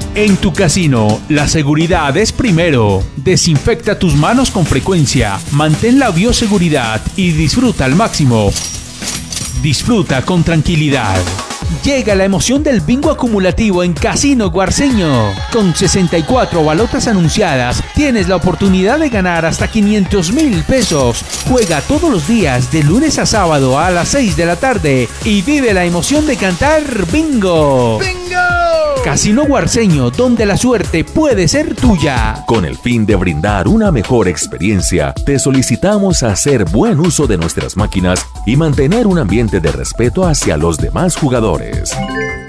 En tu casino, la seguridad es primero. Desinfecta tus manos con frecuencia, mantén la bioseguridad y disfruta al máximo. Disfruta con tranquilidad. Llega la emoción del bingo acumulativo en Casino Guarceño. Con 64 balotas anunciadas, tienes la oportunidad de ganar hasta 500.000 pesos. Juega todos los días, de lunes a sábado a las 6 de la tarde y vive la emoción de cantar bingo. ¡Bingo! Casino Guarceño, donde la suerte puede ser tuya. Con el fin de brindar una mejor experiencia, te solicitamos hacer buen uso de nuestras máquinas y mantener un ambiente de respeto hacia los demás jugadores.